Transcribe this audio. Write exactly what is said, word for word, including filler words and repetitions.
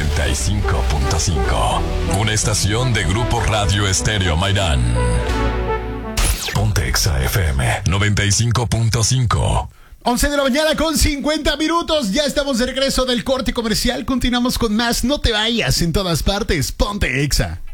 noventa y cinco punto cinco. Una estación de Grupo Radio Estéreo Mairán. Ponte Exa F M noventa y cinco punto cinco. once de la mañana con cincuenta minutos. Ya estamos de regreso del corte comercial. Continuamos con más. No te vayas, en todas partes. Ponte Exa.